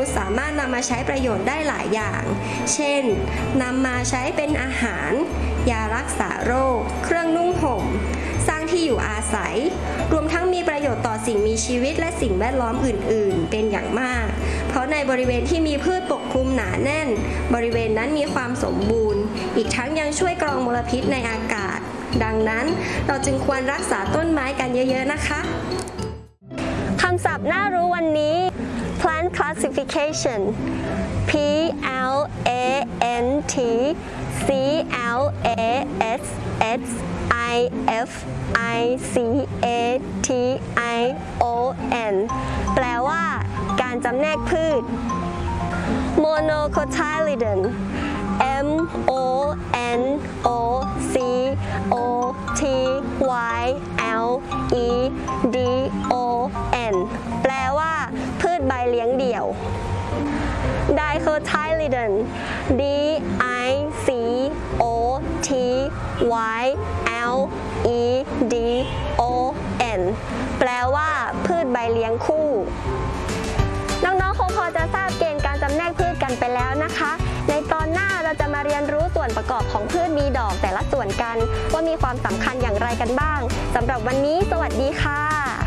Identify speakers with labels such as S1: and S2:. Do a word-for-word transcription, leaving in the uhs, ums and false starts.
S1: นุษย์สามารถนำมาใช้ประโยชน์ได้หลายอย่าง เช่นนำมาใช้เป็นอาหารยารักษาโรคเครื่องนุ่งห่มสร้างที่อยู่อาศัยรวมทั้งมีประโยชน์ต่อสิ่งมีชีวิตและสิ่งแวดล้อมอื่นๆเป็นอย่างมากเพราะในบริเวณที่มีพืชปกคลุมหนาแน่นบริเวณนั้นมีความสมบูรณ์อีกทั้งยังช่วยกรองมลพิษในอากาศดังนั้นเราจึงควรรักษาต้นไม้กันเยอะๆนะคะคำศัพท์น่ารู้วันนี้ plant classification P L A N T C L A S S I F I C A T I O N แปลว่าการจำแนกพืช Monocotyledon M O N O C O T Y L E D O N แปลว่าพืชใบเลี้ยงเดี่ยว Dicotyledon D I C O T Y L E D O N แปลว่าพืชใบเลี้ยงคู่น้องๆคงพอจะทราบเกณฑ์การจำแนกพืชกันไปแล้วนะคะในตอนหน้าเราจะมาเรียนรู้ส่วนประกอบของพืชมีดอกแต่ละส่วนกันว่ามีความสำคัญอย่างไรกันบ้างสำหรับวันนี้สวัสดีค่ะ